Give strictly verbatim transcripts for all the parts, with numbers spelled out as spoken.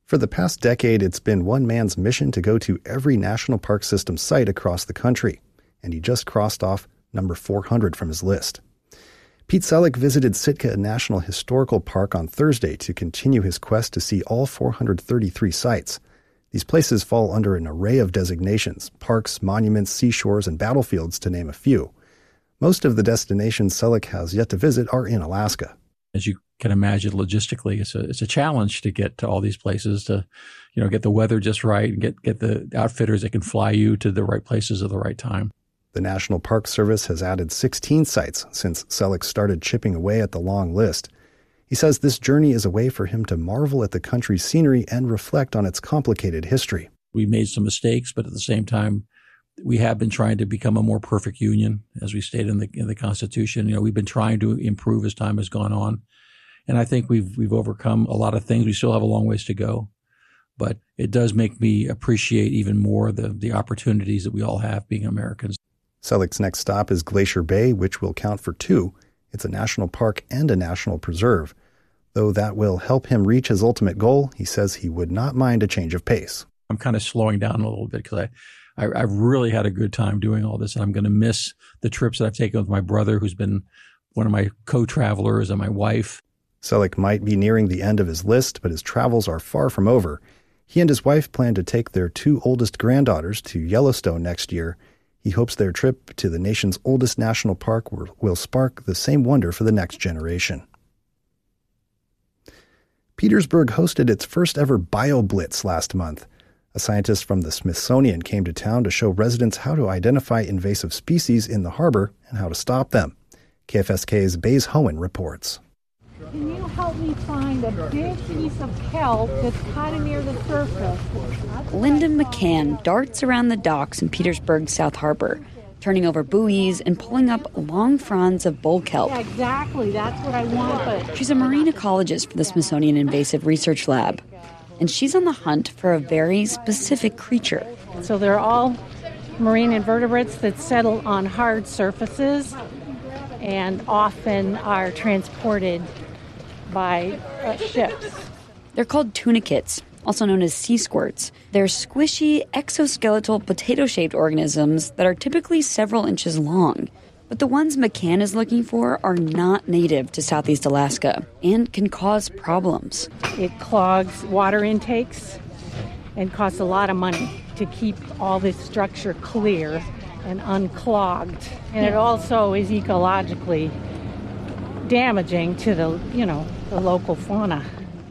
For the past decade, it's been one man's mission to go to every National Park System site across the country, and he just crossed off number four hundred from his list. Pete Selleck visited Sitka National Historical Park on Thursday to continue his quest to see all four hundred thirty-three sites. These places fall under an array of designations: parks, monuments, seashores, and battlefields, to name a few. Most of the destinations Selleck has yet to visit are in Alaska. As you can imagine, logistically, it's a it's a challenge to get to all these places, to, you know, get the weather just right and get, get the outfitters that can fly you to the right places at the right time. The National Park Service has added sixteen sites since Selleck started chipping away at the long list. He says this journey is a way for him to marvel at the country's scenery and reflect on its complicated history. We made some mistakes, but at the same time, we have been trying to become a more perfect union, as we stated in the in the Constitution. You know, we've been trying to improve as time has gone on, and I think we've we've overcome a lot of things. We still have a long ways to go, but it does make me appreciate even more the the opportunities that we all have being Americans. Selleck's next stop is Glacier Bay, which will count for two. It's a national park and a national preserve. Though that will help him reach his ultimate goal, he says he would not mind a change of pace. I'm kind of slowing down a little bit because I, I, I've really had a good time doing all this, and I'm going to miss the trips that I've taken with my brother, who's been one of my co-travelers, and my wife. Selleck might be nearing the end of his list, but his travels are far from over. He and his wife plan to take their two oldest granddaughters to Yellowstone next year. He hopes their trip to the nation's oldest national park will, will spark the same wonder for the next generation. Petersburg hosted its first ever BioBlitz last month. A scientist from the Smithsonian came to town to show residents how to identify invasive species in the harbor and how to stop them. K F S K's Baze Hohen reports. Can you help me find a big piece of kelp that's kind of near the surface? Linda McCann darts around the docks in Petersburg's South Harbor, turning over buoys and pulling up long fronds of bull kelp. Yeah, exactly. That's what I want. But she's a marine ecologist for the Smithsonian Invasive Research Lab, and she's on the hunt for a very specific creature. So they're all marine invertebrates that settle on hard surfaces and often are transported by uh, ships. They're called tunicates, also known as sea squirts. They're squishy, exoskeletal, potato-shaped organisms that are typically several inches long. But the ones McCann is looking for are not native to Southeast Alaska and can cause problems. It clogs water intakes and costs a lot of money to keep all this structure clear and unclogged. And it also is ecologically damaging to the, you know, the local fauna.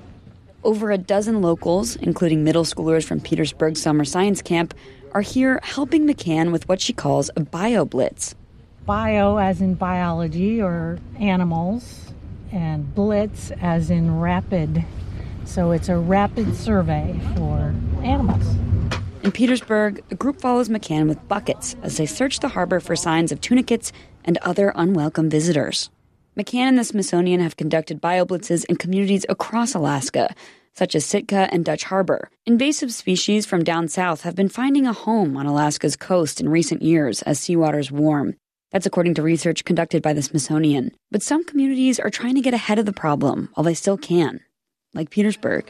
Over a dozen locals, including middle schoolers from Petersburg Summer Science Camp, are here helping McCann with what she calls a BioBlitz. Bio as in biology or animals, and blitz as in rapid. So it's a rapid survey for animals. In Petersburg, the group follows McCann with buckets as they search the harbor for signs of tunicates and other unwelcome visitors. McCann and the Smithsonian have conducted BioBlitzes in communities across Alaska, such as Sitka and Dutch Harbor. Invasive species from down south have been finding a home on Alaska's coast in recent years as seawaters warm. That's according to research conducted by the Smithsonian. But some communities are trying to get ahead of the problem while they still can, like Petersburg.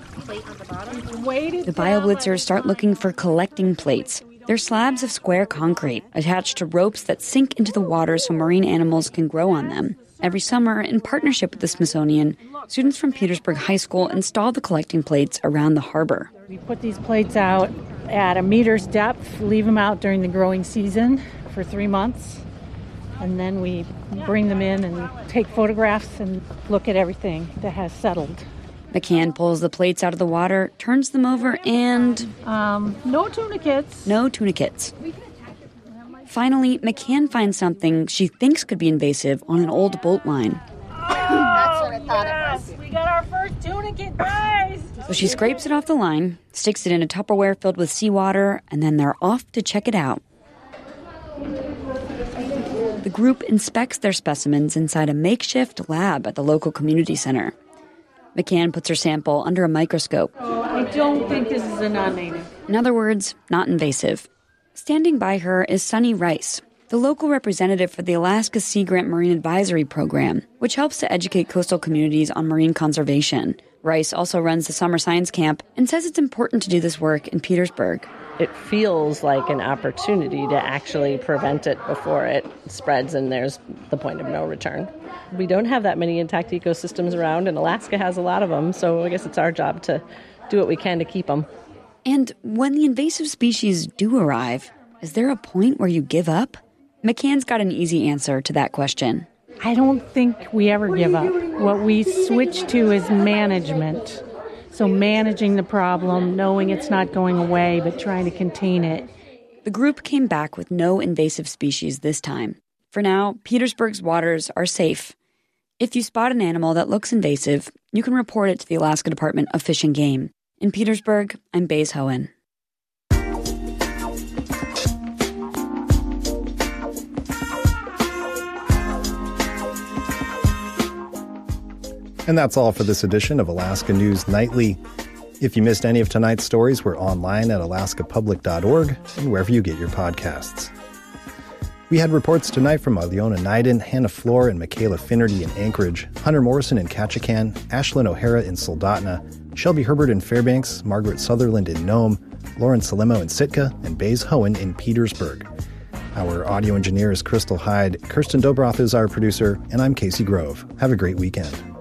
The BioBlitzers start looking for collecting plates. They're slabs of square concrete attached to ropes that sink into the water so marine animals can grow on them. Every summer, in partnership with the Smithsonian, students from Petersburg High School install the collecting plates around the harbor. We put these plates out at a meter's depth, leave them out during the growing season for three months, and then we bring them in and take photographs and look at everything that has settled. McCann pulls the plates out of the water, turns them over, and... Um, no tunicates. No tunicates. Finally, McCann finds something she thinks could be invasive on an old boat line. Oh, that's what I thought yes. it was. We got our first tunicate, guys! So she scrapes it off the line, sticks it in a Tupperware filled with seawater, and then they're off to check it out. The group inspects their specimens inside a makeshift lab at the local community center. McCann puts her sample under a microscope. Oh, I don't think this is a non-native. In other words, not invasive. Standing by her is Sunny Rice, the local representative for the Alaska Sea Grant Marine Advisory Program, which helps to educate coastal communities on marine conservation. Rice also runs the summer science camp and says it's important to do this work in Petersburg. It feels like an opportunity to actually prevent it before it spreads and there's the point of no return. We don't have that many intact ecosystems around, and Alaska has a lot of them, so I guess it's our job to do what we can to keep them. And when the invasive species do arrive, is there a point where you give up? McCann's got an easy answer to that question. I don't think we ever give up. What we switch to is management. So managing the problem, knowing it's not going away, but trying to contain it. The group came back with no invasive species this time. For now, Petersburg's waters are safe. If you spot an animal that looks invasive, you can report it to the Alaska Department of Fish and Game. In Petersburg, I'm Baze Hohen. And that's all for this edition of Alaska News Nightly. If you missed any of tonight's stories, we're online at alaska public dot org and wherever you get your podcasts. We had reports tonight from Aliona Naiden, Hannah Floor, and Michaela Finnerty in Anchorage, Hunter Morrison in Ketchikan, Ashlyn O'Hara in Soldotna, Shelby Herbert in Fairbanks, Margaret Sutherland in Nome, Lauren Salemo in Sitka, and Baze Hohen in Petersburg. Our audio engineer is Crystal Hyde, Kirsten Dobroth is our producer, and I'm Casey Grove. Have a great weekend.